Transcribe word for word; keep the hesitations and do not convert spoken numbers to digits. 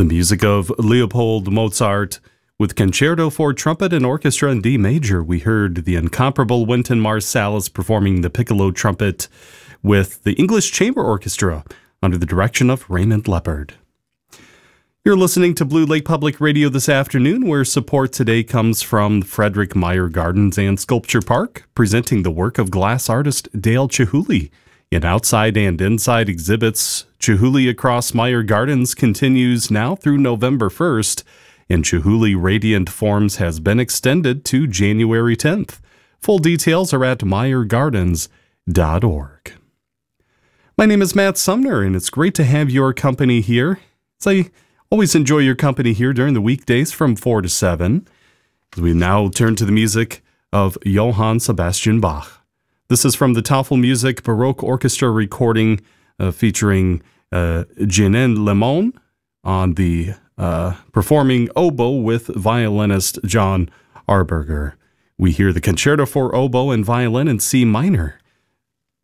The music of Leopold Mozart with Concerto for Trumpet and Orchestra in D major. We heard the incomparable Wynton Marsalis performing the piccolo trumpet with the English Chamber Orchestra under the direction of Raymond Leppard. You're listening to Blue Lake Public Radio this afternoon, where support today comes from Frederick Meyer Gardens and Sculpture Park, presenting the work of glass artist Dale Chihuly. In outside and inside exhibits, Chihuly Across Meyer Gardens continues now through November first, and Chihuly Radiant Forms has been extended to January tenth. Full details are at meyer gardens dot org. My name is Matt Sumner, and it's great to have your company here. As I always enjoy your company here during the weekdays from four to seven, as we now turn to the music of Johann Sebastian Bach. This is from the Taufel Music Baroque Orchestra recording uh, featuring uh, Jeanne Lemon on the uh, performing oboe with violinist John Arberger. We hear the Concerto for Oboe and Violin in C minor